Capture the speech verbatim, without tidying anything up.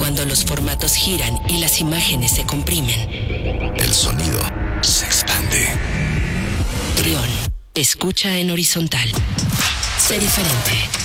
Cuando los formatos giran y las imágenes se comprimen, el sonido se expande. Trión, escucha en horizontal. Sé diferente.